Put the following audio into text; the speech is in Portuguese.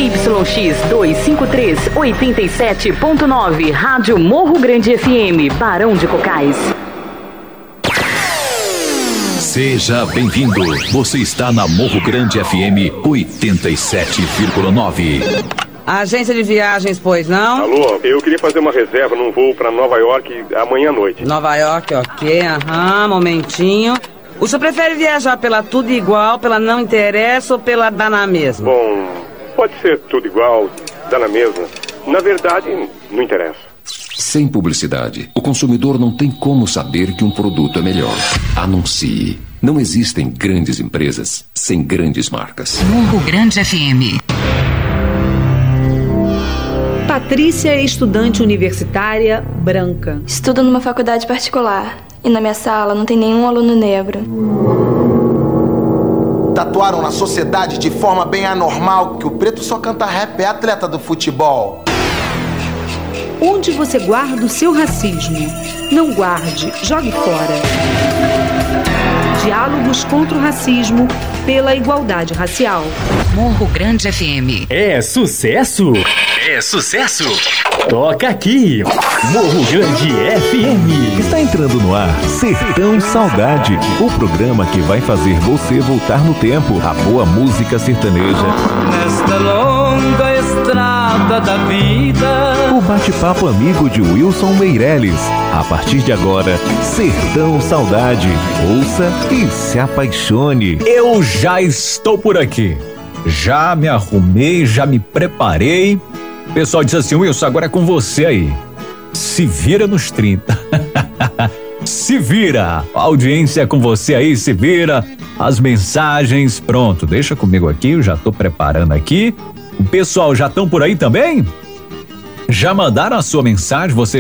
ZYX 253, 87.9, Rádio Morro Grande FM, Barão de Cocais. Seja bem-vindo. Você está na Morro Grande FM 87,9. Agência de viagens, pois não? Alô, eu queria fazer uma reserva num voo para Nova York amanhã à noite. Nova York, ok, momentinho. O senhor prefere viajar pela tudo igual, pela não interessa ou pela dá na mesma? Bom, pode ser tudo igual, dá na mesma. Na verdade, não interessa. Sem publicidade, o consumidor não tem como saber que um produto é melhor. Anuncie. Não existem grandes empresas sem grandes marcas. Morro Grande FM. Patrícia é estudante universitária branca. Estudo numa faculdade particular e na minha sala não tem nenhum aluno negro. Tatuaram na sociedade de forma bem anormal que o preto só canta rap, é atleta do futebol. Onde você guarda o seu racismo? Não guarde, jogue fora. Diálogos contra o racismo pela igualdade racial. Morro Grande FM. É sucesso? É sucesso? Toca aqui, Morro Grande FM. Está entrando no ar Sertão Saudade, o programa que vai fazer você voltar no tempo. A boa música sertaneja. Nesta longa estrada da vida. O bate-papo amigo de Wilson Meirelles. A partir de agora, Sertão Saudade. Ouça e se apaixone. Eu já estou por aqui. Já me arrumei, já me preparei. O pessoal disse assim: Wilson, agora é com você aí. Se vira nos 30. Se vira. A audiência é com você aí, se vira. As mensagens, pronto, deixa comigo aqui, eu já tô preparando aqui. O pessoal já estão por aí também? Já mandaram a sua mensagem? Você